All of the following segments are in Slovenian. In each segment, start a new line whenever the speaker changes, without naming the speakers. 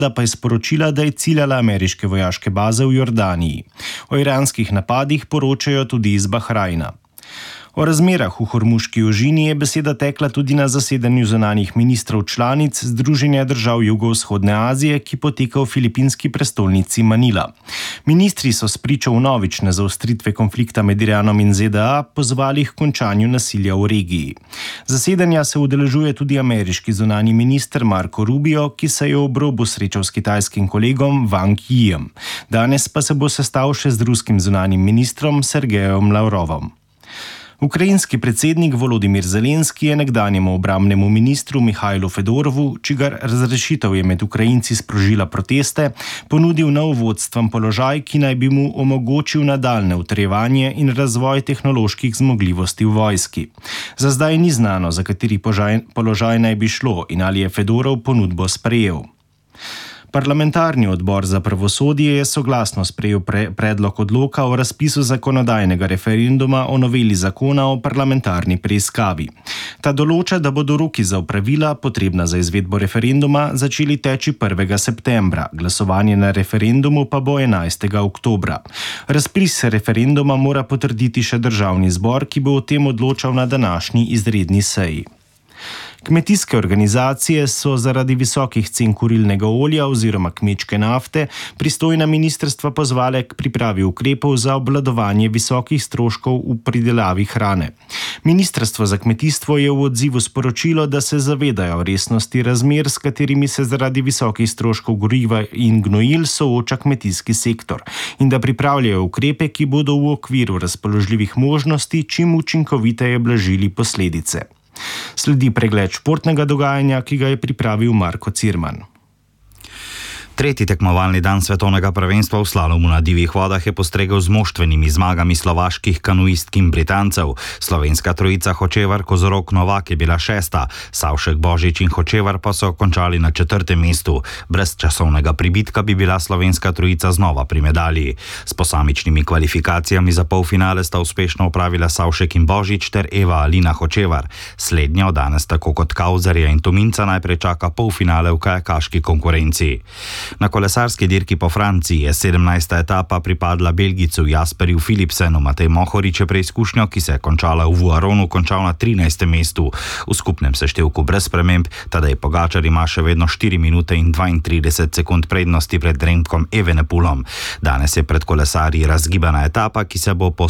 pa je sporočila, da je ciljala ameriške vojaške baze v Jordaniji. O iranskih napadih poročajo tudi iz Bahrajna. O razmerah v Hormuški ožini je beseda tekla tudi na zasedanju zunanjih ministrov članic Združenja držav Jugovzhodne Azije, ki poteka v filipinski prestolnici Manila. Ministri so spričo vnovične zaostritve konflikta med Iranom in ZDA pozvali k končanju nasilja v regiji. Zasedanja se udeležuje tudi ameriški zunanji minister Marco Rubio, ki se je ob robu srečal s kitajskim kolegom Wang Yijem. Danes pa se bo sestal še z ruskim zunanjim ministrom Sergejem Lavrovom. Ukrajinski predsednik Volodimir Zelenski je nekdanjemu obrambnemu ministru Mihajlu Fedorovu, čigar razrešitev je med Ukrajinci sprožila proteste, ponudil nov vodstven položaj, ki naj bi mu omogočil nadaljnje utrjevanje in razvoj tehnoloških zmogljivosti v vojski. Za zdaj ni znano, za kateri položaj naj bi šlo in ali je Fedorov ponudbo sprejel. Parlamentarni odbor za pravosodje je soglasno sprejel predlog odloka o razpisu zakonodajnega referenduma o noveli zakona o parlamentarni preiskavi. Ta določa, da bodo roki za opravila, potrebna za izvedbo referenduma, začeli teči 1. septembra, glasovanje na referendumu pa bo 11. oktobra. Razpis referenduma mora potrditi še državni zbor, ki bo o tem odločal na današnji izredni seji. Kmetijske organizacije so zaradi visokih cen kurilnega olja oziroma kmečke nafte pristojna ministrstva pozvale k pripravi ukrepov za obvladovanje visokih stroškov v pridelavi hrane. Ministrstvo za kmetijstvo je v odzivu sporočilo, da se zavedajo resnosti razmer, s katerimi se zaradi visokih stroškov goriva in gnojil sooča kmetijski sektor in da pripravljajo ukrepe, ki bodo v okviru razpoložljivih možnosti čim učinkoviteje blažili posledice. Sledi pregled športnega dogajanja, ki ga je pripravil Marko Cirman.
Tretji tekmovalni dan svetovnega prvenstva v slalomu na divjih vodah je postregel z moštvenimi zmagami slovaških kanuistk in Britancev. Slovenska trojica Hočevar, Kozorog, Novak je bila 6., Savšek, Božič in Hočevar pa so končali na 4. mestu. Brez časovnega pribitka bi bila slovenska trojica znova pri medalji. S posamičnimi kvalifikacijami za polfinale sta uspešno opravila Savšek in Božič ter Eva Alina Hočevar. Slednjo danes tako kot Kauzerja in Tominca najprej čaka polfinale v kajakaški konkurenci. Na kolesarski dirki po Franciji je 17. etapa pripadla Belgijcu Jasperju Philipsenu. Matej Mohorič je preizkušnjo, ki se je končala v Vuaronu, končal na 13. mestu. V skupnem seštevku brez sprememb, Tadej Pogačar ima še vedno 4 minute in 32 sekund prednosti pred Remkom Evenepoelom. Danes je pred kolesarji razgibana etapa, ki se bo po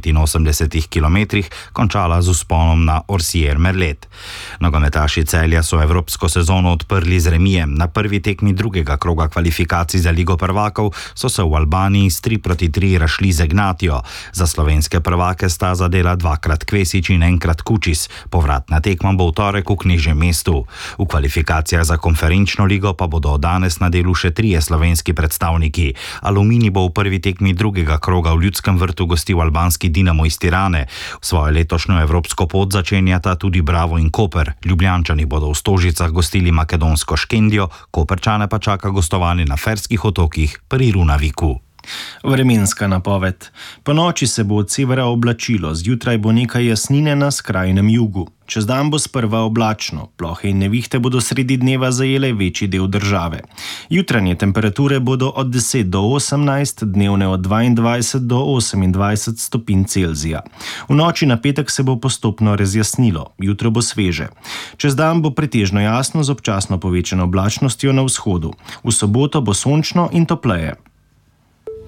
185 km končala z vzponom na Orsier-Merlet. Nogometaši Celja so evropsko sezono odprli z remijem. Na prvi tekmi drugega kroga kvalifikacij za Ligo prvakov so se v Albaniji s 3-3 razšli z Ignatijo. Za slovenske prvake sta zadela 2-krat Kvesič in 1-krat Kučis. Povratna tekma bo v torek v Knežjem mestu. V kvalifikacijah za konferenčno ligo pa bodo danes na delu še 3 slovenski predstavniki. Aluminij bo v prvi tekmi drugega kroga v Ljudskem vrtu gostil albanski Dinamo iz Tirane. Svojo letošnjo evropsko pot začenjata tudi Bravo in Koper. Ljubljančani bodo v Stožicah gostili makedonsko Škendijo, Koperčane pa čaka gostovanje na Ferskih otokih pri Runaviku.
Vremenska napoved. Po noči se bo od severa oblačilo, zjutraj bo nekaj jasnine na skrajnem jugu. Čez dan bo sprva oblačno, plohe in nevihte bodo sredi dneva zajele večji del države. Jutranje temperature bodo od 10 do 18, dnevne od 22 do 28 stopinj Celzija. V noči na petek se bo postopno razjasnilo, jutro bo sveže. Čez dan bo pretežno jasno z občasno povečano oblačnostjo na vzhodu. V soboto bo sončno in topleje.